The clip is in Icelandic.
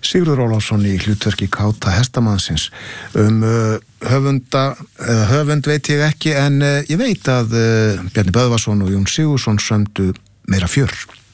Sigurður Ólafsson í hlutverki káta hestamannsins. Höfund veit ég ekki, en ég veit að Bjarni Böðvarsson og Jón Sigurðsson sömdu Meira fjör.